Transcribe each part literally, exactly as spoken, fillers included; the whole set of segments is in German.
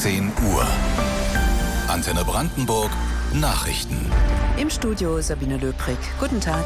zehn Uhr. Antenne Brandenburg Nachrichten. Im Studio Sabine Löbrig. Guten Tag.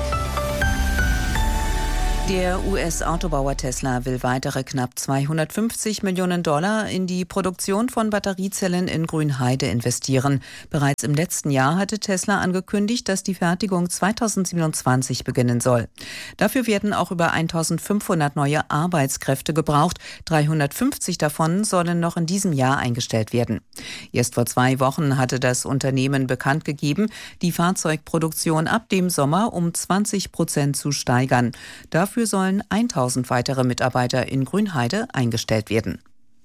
Der U S-Autobauer Tesla will weitere knapp zweihundertfünfzig Millionen Dollar in die Produktion von Batteriezellen in Grünheide investieren. Bereits im letzten Jahr hatte Tesla angekündigt, dass die Fertigung zweitausendsiebenundzwanzig beginnen soll. Dafür werden auch über eintausendfünfhundert neue Arbeitskräfte gebraucht. dreihundertfünfzig davon sollen noch in diesem Jahr eingestellt werden. Erst vor zwei Wochen hatte das Unternehmen bekannt gegeben, die Fahrzeugproduktion ab dem Sommer um zwanzig Prozent zu steigern. Dafür Dafür sollen tausend weitere Mitarbeiter in Grünheide eingestellt werden.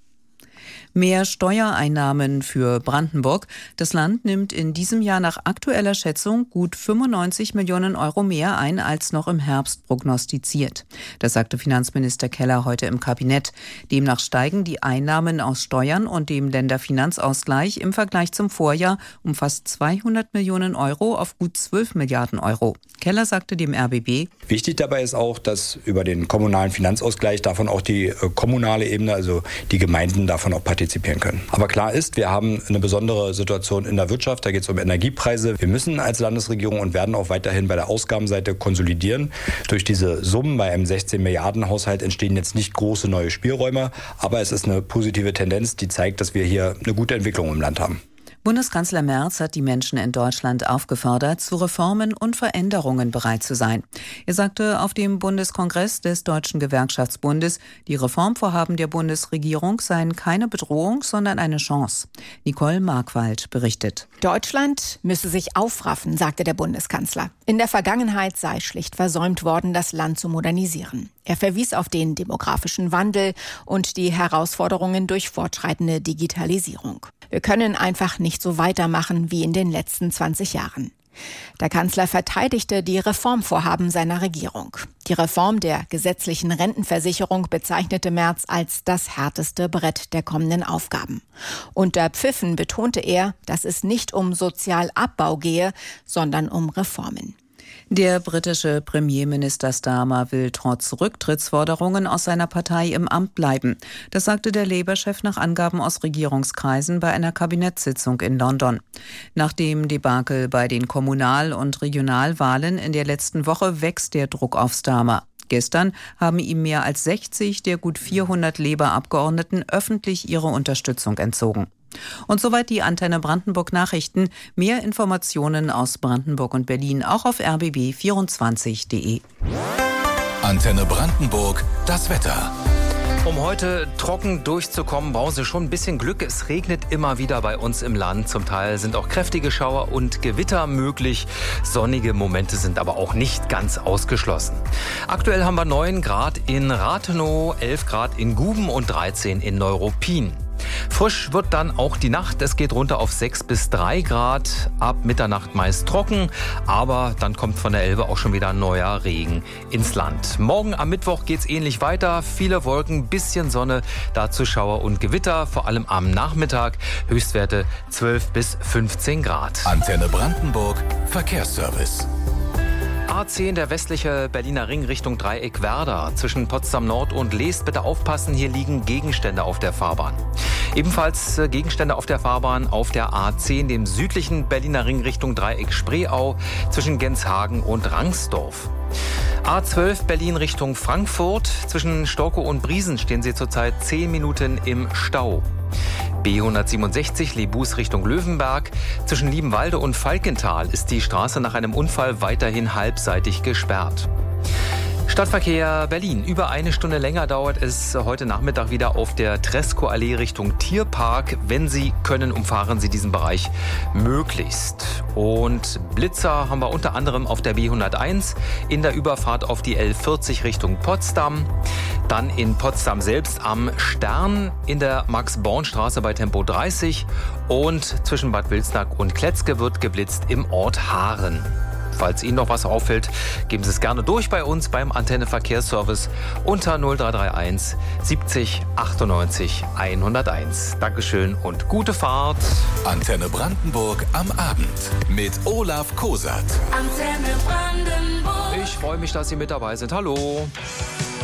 Mehr Steuereinnahmen für Brandenburg. Das Land nimmt in diesem Jahr nach aktueller Schätzung gut fünfundneunzig Millionen Euro mehr ein, als noch im Herbst prognostiziert. Das sagte Finanzminister Keller heute im Kabinett. Demnach steigen die Einnahmen aus Steuern und dem Länderfinanzausgleich im Vergleich zum Vorjahr um fast zweihundert Millionen Euro auf gut zwölf Milliarden Euro. Keller sagte dem R B B: Wichtig dabei ist auch, dass über den kommunalen Finanzausgleich davon auch die äh, kommunale Ebene, also die Gemeinden davon auch partizipieren können. Aber klar ist, wir haben eine besondere Situation in der Wirtschaft, da geht es um Energiepreise. Wir müssen als Landesregierung und werden auch weiterhin bei der Ausgabenseite konsolidieren. Durch diese Summen bei einem sechzehn Milliarden Haushalt entstehen jetzt nicht große neue Spielräume, aber es ist eine positive Tendenz, die zeigt, dass wir hier eine gute Entwicklung im Land haben. Bundeskanzler Merz hat die Menschen in Deutschland aufgefordert, zu Reformen und Veränderungen bereit zu sein. Er sagte auf dem Bundeskongress des Deutschen Gewerkschaftsbundes, die Reformvorhaben der Bundesregierung seien keine Bedrohung, sondern eine Chance. Nicole Markwald berichtet. Deutschland müsse sich aufraffen, sagte der Bundeskanzler. In der Vergangenheit sei schlicht versäumt worden, das Land zu modernisieren. Er verwies auf den demografischen Wandel und die Herausforderungen durch fortschreitende Digitalisierung. Wir können einfach nicht so weitermachen wie in den letzten zwanzig Jahren. Der Kanzler verteidigte die Reformvorhaben seiner Regierung. Die Reform der gesetzlichen Rentenversicherung bezeichnete Merz als das härteste Brett der kommenden Aufgaben. Unter Pfiffen betonte er, dass es nicht um Sozialabbau gehe, sondern um Reformen. Der britische Premierminister Starmer will trotz Rücktrittsforderungen aus seiner Partei im Amt bleiben. Das sagte der Labour-Chef nach Angaben aus Regierungskreisen bei einer Kabinettssitzung in London. Nach dem Debakel bei den Kommunal- und Regionalwahlen in der letzten Woche wächst der Druck auf Starmer. Gestern haben ihm mehr als sechzig der gut vierhundert Labour-Abgeordneten öffentlich ihre Unterstützung entzogen. Und soweit die Antenne Brandenburg Nachrichten. Mehr Informationen aus Brandenburg und Berlin auch auf r b b vierundzwanzig punkt d e. Antenne Brandenburg, das Wetter. Um heute trocken durchzukommen, brauchen Sie schon ein bisschen Glück. Es regnet immer wieder bei uns im Land. Zum Teil sind auch kräftige Schauer und Gewitter möglich. Sonnige Momente sind aber auch nicht ganz ausgeschlossen. Aktuell haben wir neun Grad in Rathenow, elf Grad in Guben und dreizehn in Neuruppin. Frisch wird dann auch die Nacht. Es geht runter auf sechs bis drei Grad. Ab Mitternacht meist trocken. Aber dann kommt von der Elbe auch schon wieder neuer Regen ins Land. Morgen am Mittwoch geht's ähnlich weiter. Viele Wolken, bisschen Sonne. Dazu Schauer und Gewitter. Vor allem am Nachmittag. Höchstwerte zwölf bis fünfzehn Grad. Antenne Brandenburg Verkehrsservice. A zehn, der westliche Berliner Ring Richtung Dreieck Werder. Zwischen Potsdam Nord und Leest bitte aufpassen, hier liegen Gegenstände auf der Fahrbahn. Ebenfalls Gegenstände auf der Fahrbahn auf der A zehn, dem südlichen Berliner Ring Richtung Dreieck Spreeau, zwischen Genshagen und Rangsdorf. A zwölf Berlin Richtung Frankfurt. Zwischen Storkow und Briesen stehen Sie zurzeit zehn Minuten im Stau. B hundertsiebenundsechzig Lebus Richtung Löwenberg. Zwischen Liebenwalde und Falkenthal ist die Straße nach einem Unfall weiterhin halbseitig gesperrt. Stadtverkehr Berlin. Über eine Stunde länger dauert es heute Nachmittag wieder auf der Tresco-Allee Richtung Tierpark. Wenn Sie können, umfahren Sie diesen Bereich möglichst. Und Blitzer haben wir unter anderem auf der B hunderteins, in der Überfahrt auf die L vierzig Richtung Potsdam. Dann in Potsdam selbst am Stern, in der Max-Born-Straße bei Tempo dreißig. Und zwischen Bad Wilsnack und Kletzke wird geblitzt im Ort Haaren. Falls Ihnen noch was auffällt, geben Sie es gerne durch bei uns beim Antenne Verkehrsservice unter null drei drei eins siebzig achtundneunzig hunderteins. Dankeschön und gute Fahrt. Antenne Brandenburg am Abend mit Olaf Kosat. Antenne Brandenburg. Ich freue mich, dass Sie mit dabei sind. Hallo.